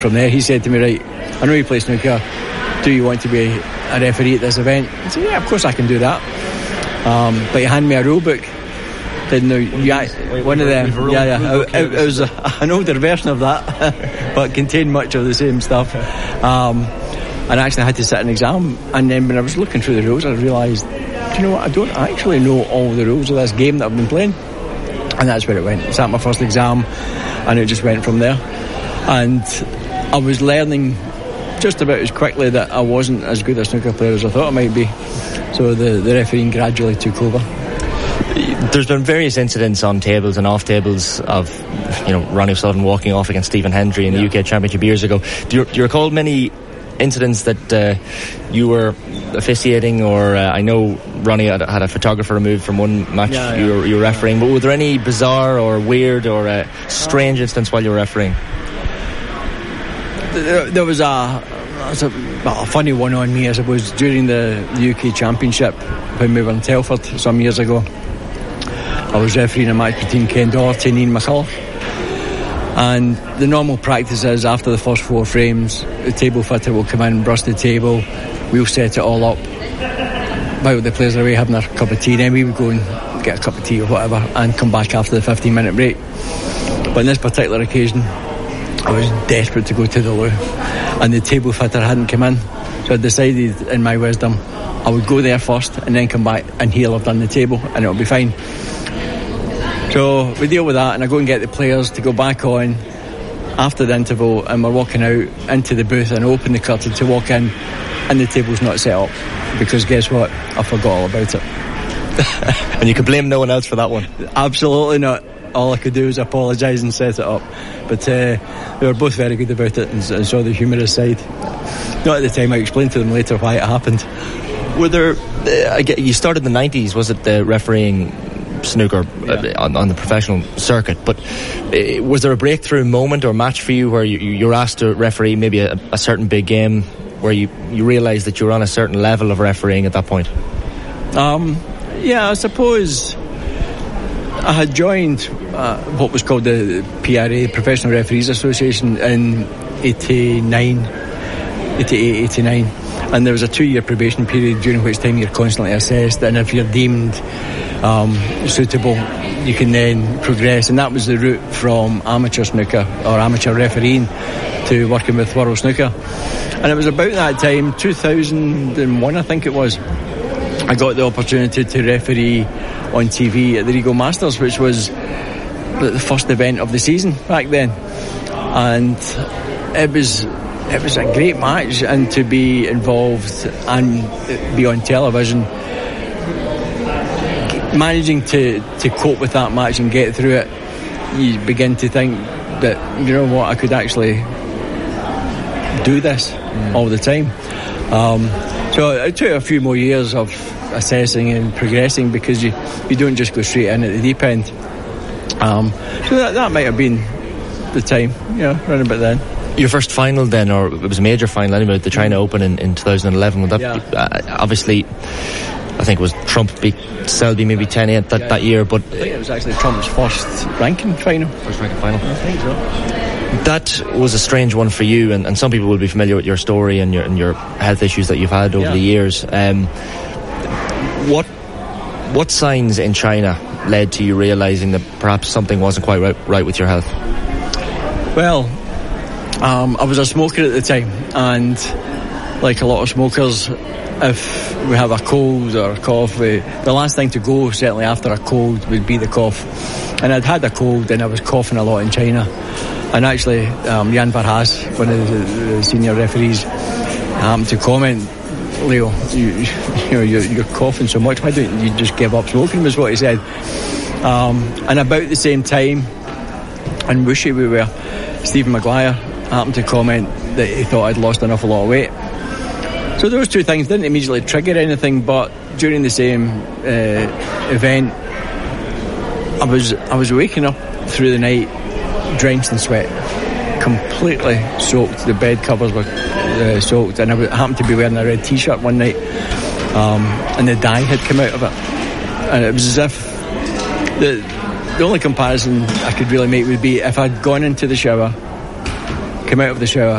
from there. He said to me, right, I know you play snooker, do you want to be a referee at this event? I said, yeah, of course I can do that. But he handed me a rule book. Didn't know, one of them. It was an older version of that, but contained much of the same stuff. And I actually had to sit an exam, and then when I was looking through the rules, I realised, do you know what, I don't actually know all the rules of this game that I've been playing. And that's where it went. I sat my first exam, and it just went from there. And I was learning just about as quickly that I wasn't as good a snooker player as I thought I might be. So the refereeing gradually took over. There's been various incidents on tables and off tables of, Ronnie O'Sullivan walking off against Stephen Hendry in the UK Championship years ago. Do you recall many incidents that you were officiating, or I know Ronnie had a photographer removed from one match you were refereeing, but were there any bizarre or weird or strange incidents while you were refereeing? There was a funny one on me, I suppose, during the UK Championship when we were in Telford some years ago. I was refereeing a match between Ken Doherty and Ian McCullough, and the normal practice is after the first 4 frames the table fitter will come in and brush the table, we'll set it all up while the players are away having a cup of tea, then we would go and get a cup of tea or whatever and come back after the 15-minute break. But on this particular occasion I was desperate to go to the loo, and the table fitter hadn't come in, so I decided in my wisdom I would go there first and then come back, and he'll have done the table and it'll be fine. So we deal with that, and I go and get the players to go back on after the interval, and we're walking out into the booth and open the curtain to walk in, and the table's not set up, because guess what, I forgot all about it. And you can blame no one else for that one? Absolutely not. All I could do was apologise and set it up. But they were both very good about it, and saw the humorous side. Not at the time, I explained to them later why it happened. Were there, you started in the 90s, was it, the refereeing snooker on the professional circuit, but was there a breakthrough moment or match for you where you were asked to referee maybe a certain big game where you realised that you were on a certain level of refereeing at that point? I suppose I had joined what was called the PRA, Professional Referees Association, in 89, and there was a 2-year probation period during which time you're constantly assessed, and if you're deemed suitable you can then progress, and that was the route from amateur snooker or amateur refereeing to working with World Snooker. And it was about that time, 2001 I think it was, I got the opportunity to referee on TV at the Regal Masters, which was the first event of the season back then, and it was a great match, and to be involved and be on television, managing to cope with that match and get through it, you begin to think that, you know what, I could actually do this all the time. So it took a few more years of assessing and progressing, because you don't just go straight in at the deep end. So that might have been the time, around about then. Your first final then, or it was a major final anyway, the China Open in 2011, would that be, obviously I think it was Trump beat Selby maybe 10-8 that year, but I think it was actually Trump's first ranking final. I think so. That was a strange one for you, and some people will be familiar with your story and your health issues that you've had over the years. What signs in China led to you realising that perhaps something wasn't quite right with your health? Well, I was a smoker at the time, and like a lot of smokers, if we have a cold or a cough, the last thing to go, certainly after a cold, would be the cough. And I'd had a cold and I was coughing a lot in China, and actually Jan Verhaas, one of the senior referees, happened to comment, Leo, you're coughing so much, why don't you just give up smoking, was what he said. And about the same time, in Wuxi we were, Stephen Maguire happened to comment that he thought I'd lost an awful lot of weight. So those two things didn't immediately trigger anything, but during the same event, I was waking up through the night drenched in sweat, completely soaked. The bed covers were soaked, and I happened to be wearing a red t-shirt one night, and the dye had come out of it, and it was as if the only comparison I could really make would be if I'd gone into the shower, came out of the shower